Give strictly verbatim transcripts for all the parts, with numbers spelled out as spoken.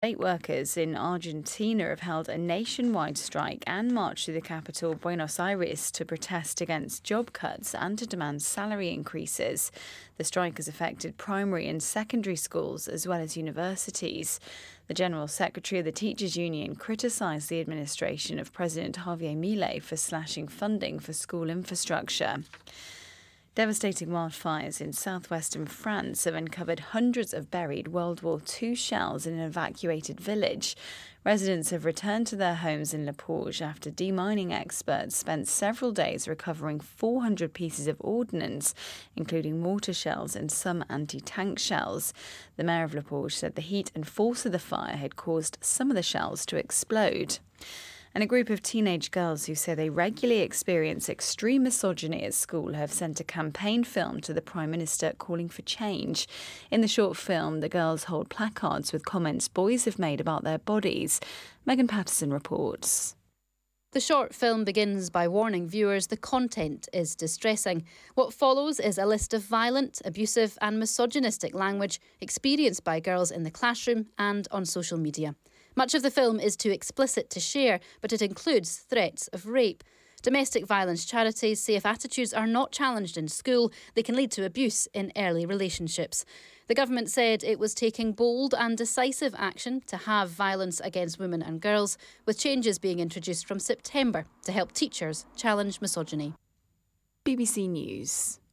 State workers in Argentina have held a nationwide strike and marched through the capital, Buenos Aires, to protest against job cuts and to demand salary increases. The strike has affected primary and secondary schools as well as universities. The General Secretary of the Teachers' Union criticised the administration of President Javier Milei for slashing funding for school infrastructure. Devastating wildfires in southwestern France have uncovered hundreds of buried World War Two shells in an evacuated village. Residents have returned to their homes in Le Porge after demining experts spent several days recovering four hundred pieces of ordnance, including mortar shells and some anti-tank shells. The mayor of Le Porge said the heat and force of the fire had caused some of the shells to explode. And a group of teenage girls who say they regularly experience extreme misogyny at school have sent a campaign film to the Prime Minister calling for change. In the short film, the girls hold placards with comments boys have made about their bodies. Megan Patterson reports. The short film begins by warning viewers the content is distressing. What follows is a list of violent, abusive and misogynistic language experienced by girls in the classroom and on social media. Much of the film is too explicit to share, but it includes threats of rape. Domestic violence charities say if attitudes are not challenged in school, they can lead to abuse in early relationships. The government said it was taking bold and decisive action to have violence against women and girls, with changes being introduced from September to help teachers challenge misogyny. B B C News.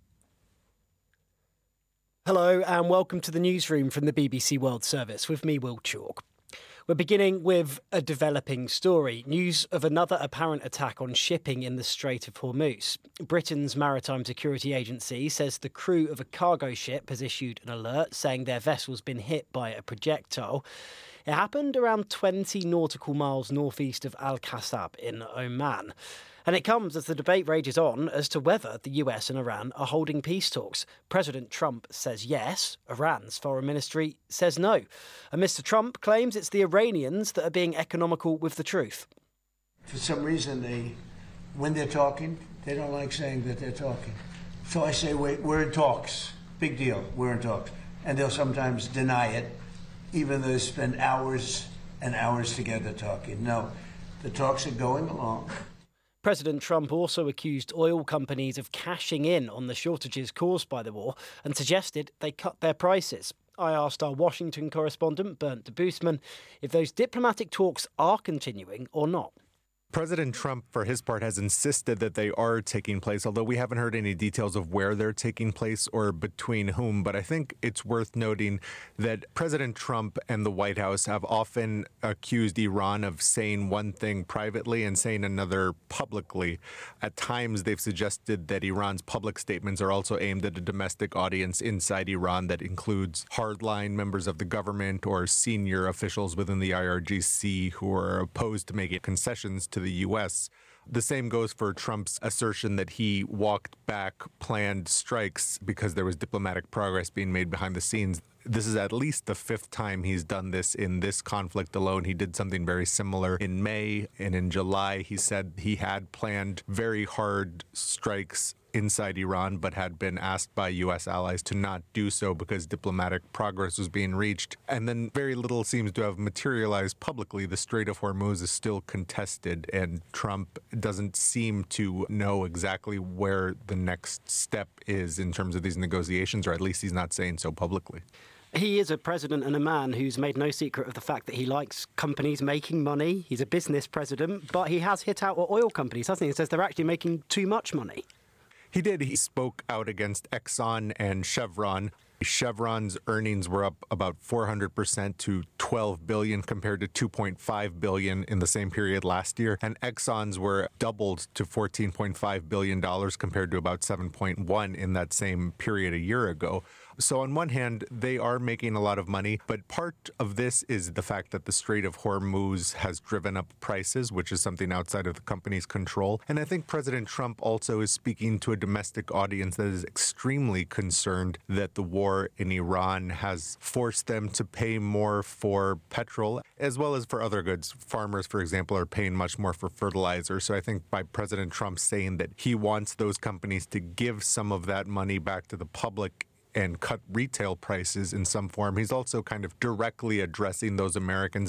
Hello and welcome to the newsroom from the B B C World Service with me, Will Chalk. We're beginning with a developing story. News of another apparent attack on shipping in the Strait of Hormuz. Britain's Maritime Security Agency says the crew of a cargo ship has issued an alert saying their vessel's been hit by a projectile. It happened around twenty nautical miles northeast of Al-Qasab in Oman. And it comes as the debate rages on as to whether the U S and Iran are holding peace talks. President Trump says yes. Iran's foreign ministry says no. And Mister Trump claims it's the Iranians that are being economical with the truth. For some reason, they, when they're talking, they don't like saying that they're talking. So I say, wait, we're in talks. Big deal, we're in talks. And they'll sometimes deny it, even though they spend hours and hours together talking. No, the talks are going along. President Trump also accused oil companies of cashing in on the shortages caused by the war and suggested they cut their prices. I asked our Washington correspondent, Bernd de Boosman, if those diplomatic talks are continuing or not. President Trump, for his part, has insisted that they are taking place, although we haven't heard any details of where they're taking place or between whom. But I think it's worth noting that President Trump and the White House have often accused Iran of saying one thing privately and saying another publicly. At times, they've suggested that Iran's public statements are also aimed at a domestic audience inside Iran that includes hardline members of the government or senior officials within the I R G C who are opposed to making concessions to the U S. The same goes for Trump's assertion that he walked back planned strikes because there was diplomatic progress being made behind the scenes. This is at least the fifth time he's done this in this conflict alone. He did something very similar in May, and in July he said he had planned very hard strikes inside Iran, but had been asked by U S allies to not do so because diplomatic progress was being reached. And then very little seems to have materialized publicly. The Strait of Hormuz is still contested, and Trump doesn't seem to know exactly where the next step is in terms of these negotiations, or at least he's not saying so publicly. He is a president and a man who's made no secret of the fact that he likes companies making money. He's a business president, but he has hit out at oil companies, hasn't he? He says they're actually making too much money. He did. He spoke out against Exxon and Chevron. Chevron's earnings were up about four hundred percent to twelve billion dollars compared to two point five billion dollars in the same period last year. And Exxon's were doubled to fourteen point five billion dollars compared to about seven point one in that same period a year ago. So on one hand, they are making a lot of money, but part of this is the fact that the Strait of Hormuz has driven up prices, which is something outside of the company's control. And I think President Trump also is speaking to a domestic audience that is extremely concerned that the war in Iran has forced them to pay more for petrol, as well as for other goods. Farmers, for example, are paying much more for fertilizer. So I think by President Trump saying that he wants those companies to give some of that money back to the public and cut retail prices in some form. He's also kind of directly addressing those Americans